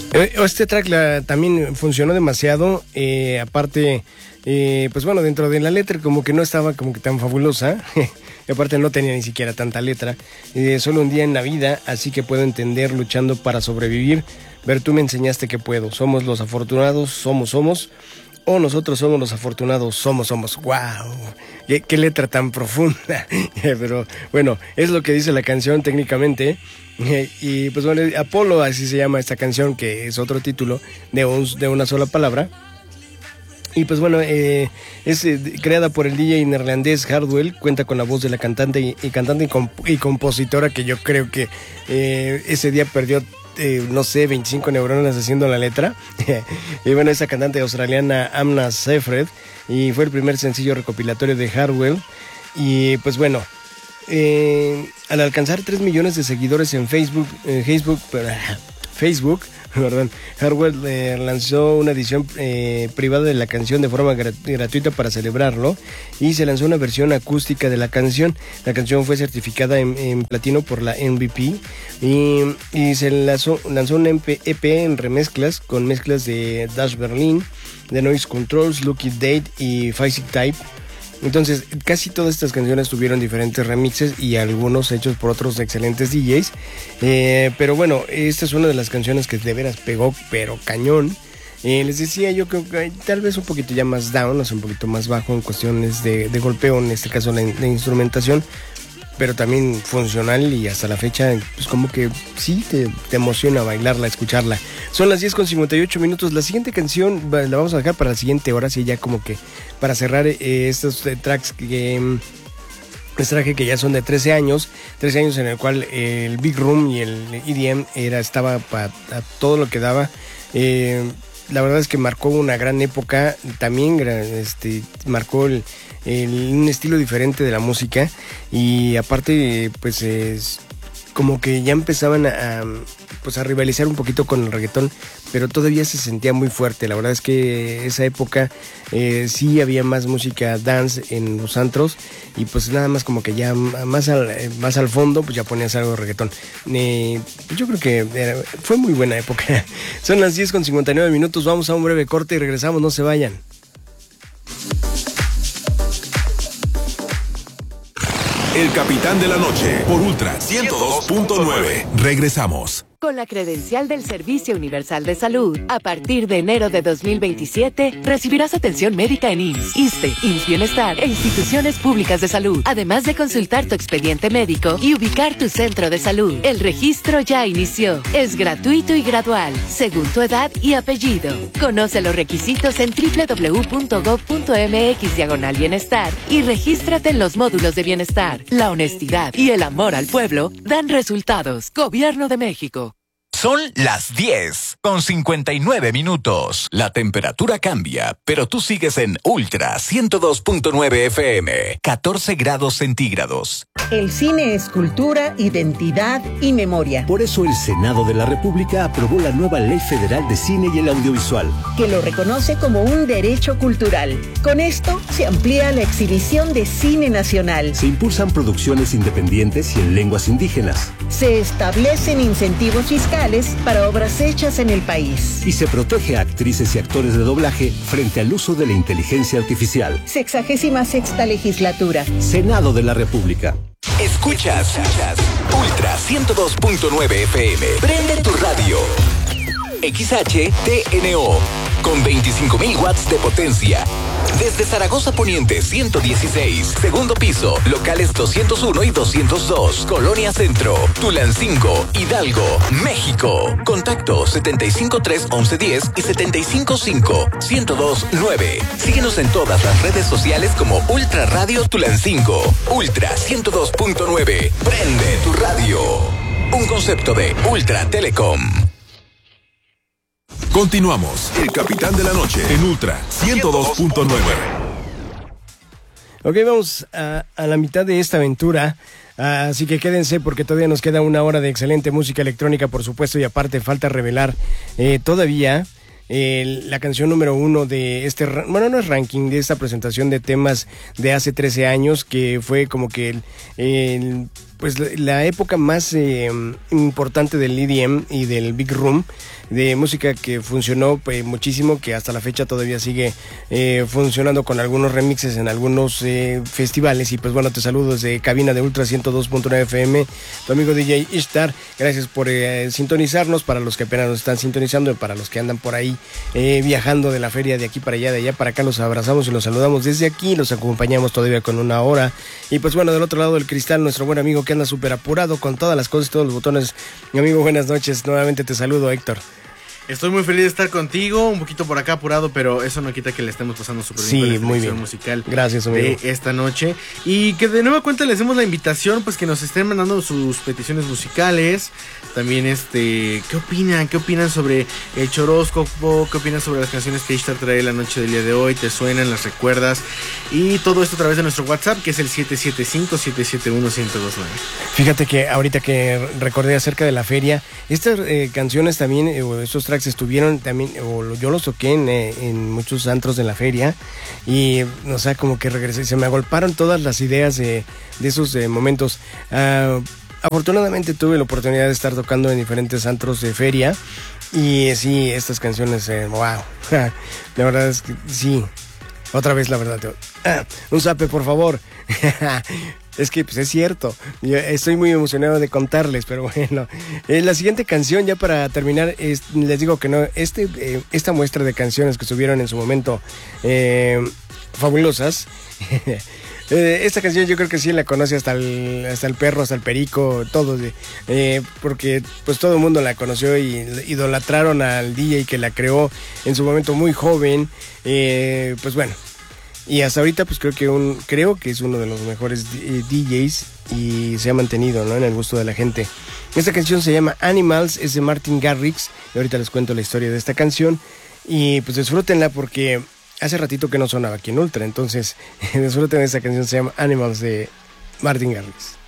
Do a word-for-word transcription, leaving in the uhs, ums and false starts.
Este track la, también funcionó demasiado, eh, aparte, eh, pues bueno, dentro de la letra como que no estaba como que tan fabulosa, y aparte no tenía ni siquiera tanta letra, eh, solo un día en la vida, así que puedo entender luchando para sobrevivir, ver tú me enseñaste que puedo, somos los afortunados, somos, somos, o nosotros somos los afortunados, somos, somos, wow, qué, qué letra tan profunda, pero bueno, es lo que dice la canción técnicamente. Y pues bueno, Apolo, así se llama esta canción, que es otro título de, un, de una sola palabra. Y pues bueno, eh, es eh, creada por el D J neerlandés Hardwell, cuenta con la voz de la cantante y, y cantante y, comp y compositora, que yo creo que eh, ese día perdió, eh, no sé, veinticinco neuronas haciendo la letra. Y bueno, esa cantante australiana Amna Seyfried, y fue el primer sencillo recopilatorio de Hardwell. Y pues bueno, Eh, al alcanzar tres millones de seguidores en Facebook, eh, Facebook, Facebook, perdón, Hardwell eh, lanzó una edición eh, privada de la canción de forma grat gratuita para celebrarlo, y se lanzó una versión acústica de la canción. La canción fue certificada en, en platino por la M V P, y, y se lanzó, lanzó un E P en remezclas con mezclas de Dash Berlin, de Noise Controls, Lucky Date y Physic Type. Entonces, casi todas estas canciones tuvieron diferentes remixes y algunos hechos por otros excelentes D Js. Eh, pero bueno, esta es una de las canciones que de veras pegó, pero cañón. Eh, les decía, yo creo que tal vez un poquito ya más down, o sea, un poquito más bajo en cuestiones de, de golpeo, en este caso la, la instrumentación, pero también funcional, y hasta la fecha, pues como que sí te, te emociona bailarla, escucharla. Son las diez con cincuenta y ocho minutos. La siguiente canción la vamos a dejar para la siguiente hora, sí, ya como que para cerrar eh, estos eh, tracks que les traje, que ya son de trece años, trece años en el cual eh, el Big Room y el E D M era, estaba para todo lo que daba. Eh, la verdad es que marcó una gran época, también este, marcó el, el, un estilo diferente de la música, y aparte pues es como que ya empezaban a, a, pues a rivalizar un poquito con el reggaetón, pero todavía se sentía muy fuerte. La verdad es que esa época eh, sí había más música dance en los antros, y pues nada más como que ya más al, más al fondo pues ya ponías algo de reggaetón. Eh, yo creo que era, fue muy buena época. Son las diez con cincuenta y nueve minutos, vamos a un breve corte y regresamos, no se vayan. El Capitán de la Noche, por Ultra ciento dos punto nueve. Regresamos. Con la credencial del Servicio Universal de Salud, a partir de enero de dos mil veintisiete, recibirás atención médica en I M S S, ISSSTE, I M S S Bienestar e instituciones públicas de salud, además de consultar tu expediente médico y ubicar tu centro de salud. El registro ya inició. Es gratuito y gradual, según tu edad y apellido. Conoce los requisitos en doble u doble u doble u punto gob punto eme equis diagonal bienestar y regístrate en los módulos de bienestar. La honestidad y el amor al pueblo dan resultados. Gobierno de México. Son las diez con cincuenta y nueve minutos. La temperatura cambia, pero tú sigues en Ultra ciento dos punto nueve F M, catorce grados centígrados. El cine es cultura, identidad y memoria. Por eso el Senado de la República aprobó la nueva Ley Federal de Cine y el Audiovisual, que lo reconoce como un derecho cultural. Con esto se amplía la exhibición de cine nacional. Se impulsan producciones independientes y en lenguas indígenas. Se establecen incentivos fiscales para obras hechas en el país. Y se protege a actrices y actores de doblaje frente al uso de la inteligencia artificial. Sexagésima sexta legislatura. Senado de la República. Escuchas, escuchas Ultra ciento dos punto nueve F M. Prende tu radio. X H T N O con veinticinco mil watts de potencia. Desde Zaragoza Poniente ciento dieciséis, segundo piso, locales doscientos uno y doscientos dos, Colonia Centro, Tulancingo, Hidalgo, México. Contacto setenta y cinco tres once diez y setenta y cinco cinco ciento dos nueve. Síguenos en todas las redes sociales como Ultra Radio Tulancingo. Ultra ciento dos punto nueve. Prende tu radio. Un concepto de Ultra Telecom. Continuamos. El Capitán de la Noche en Ultra ciento dos punto nueve. Ok, vamos a, a la mitad de esta aventura. Así que quédense porque todavía nos queda una hora de excelente música electrónica, por supuesto, y aparte falta revelar eh, todavía eh, la canción número uno de este, bueno, no es ranking, de esta presentación de temas de hace trece años, que fue como que el, el pues la época más eh, importante del E D M y del Big Room, de música que funcionó pues, muchísimo, que hasta la fecha todavía sigue eh, funcionando con algunos remixes en algunos eh, festivales. Y pues bueno, te saludo desde cabina de Ultra ciento dos punto nueve F M, tu amigo D J Ishtar. Gracias por eh, sintonizarnos, para los que apenas nos están sintonizando y para los que andan por ahí eh, viajando de la feria de aquí para allá, de allá para acá. Los abrazamos y los saludamos desde aquí, los acompañamos todavía con una hora. Y pues bueno, del otro lado del cristal, nuestro buen amigo que anda súper apurado con todas las cosas, todos los botones. Mi amigo, buenas noches, nuevamente te saludo, Héctor. Estoy muy feliz de estar contigo, un poquito por acá apurado, pero eso no quita que le estemos pasando súper bien. Sí, con la muy bien. Musical. Gracias, amigo. De esta noche. Y que de nueva cuenta les hacemos la invitación, pues que nos estén mandando sus peticiones musicales. También, este, ¿qué opinan? ¿Qué opinan sobre el choróscopo? ¿Qué opinan sobre las canciones que Ishtar trae la noche del día de hoy? ¿Te suenan? ¿Las recuerdas? Y todo esto a través de nuestro WhatsApp, que es el siete siete cinco, siete siete uno, uno cero dos nueve. Fíjate que ahorita que recordé acerca de la feria, estas eh, canciones también, eh, estos tracks estuvieron también, o yo los toqué en, eh, en muchos antros de la feria, y o sea, como que regresé, se me agolparon todas las ideas de, de esos eh, momentos. Uh, afortunadamente tuve la oportunidad de estar tocando en diferentes antros de feria, y eh, sí, estas canciones, eh, wow, la verdad es que sí, otra vez la verdad, ah, un zape por favor. Es que pues es cierto, yo estoy muy emocionado de contarles, pero bueno, eh, la siguiente canción, ya para terminar, es, les digo que no, este, eh, esta muestra de canciones que estuvieron en su momento eh, fabulosas, eh, esta canción yo creo que sí la conoce hasta el, hasta el perro, hasta el perico, todos, eh, porque pues todo el mundo la conoció y idolatraron al D J que la creó en su momento muy joven, eh, pues bueno. Y hasta ahorita pues creo que un creo que es uno de los mejores D Js y se ha mantenido, ¿no?, en el gusto de la gente. Esta canción se llama Animals, es de Martin Garrix, y ahorita les cuento la historia de esta canción y pues disfrútenla porque hace ratito que no sonaba aquí en Ultra, entonces disfruten esta canción, se llama Animals de Martin Garrix.